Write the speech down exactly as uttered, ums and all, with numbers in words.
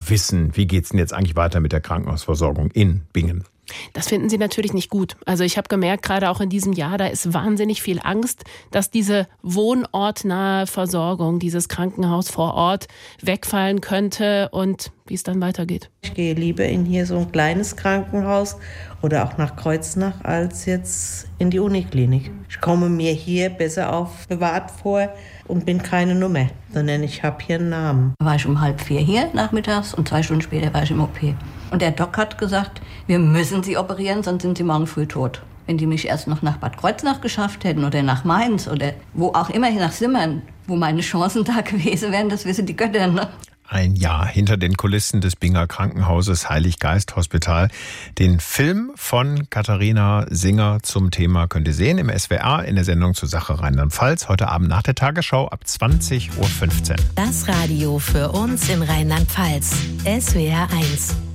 wissen, wie geht's denn jetzt eigentlich weiter mit der Krankenhausversorgung in Bingen? Das finden sie natürlich nicht gut. Also ich habe gemerkt, gerade auch in diesem Jahr, da ist wahnsinnig viel Angst, dass diese wohnortnahe Versorgung, dieses Krankenhaus vor Ort wegfallen könnte und wie es dann weitergeht. Ich gehe lieber in hier so ein kleines Krankenhaus oder auch nach Kreuznach als jetzt in die Uniklinik. Ich komme mir hier besser aufbewahrt vor und bin keine Nummer, sondern ich habe hier einen Namen. Da war ich um halb vier hier nachmittags und zwei Stunden später war ich im O P. Und der Doc hat gesagt, wir müssen Sie operieren, sonst sind Sie morgen früh tot. Wenn die mich erst noch nach Bad Kreuznach geschafft hätten oder nach Mainz oder wo auch immer, nach Simmern, wo meine Chancen da gewesen wären, das wissen die Götter, ne? Ein Jahr hinter den Kulissen des Binger Krankenhauses Heilig-Geist Hospital. Den Film von Katharina Singer zum Thema könnt ihr sehen im S W R in der Sendung zur Sache Rheinland-Pfalz. Heute Abend nach der Tagesschau ab zwanzig Uhr fünfzehn. Das Radio für uns in Rheinland-Pfalz. S W R eins.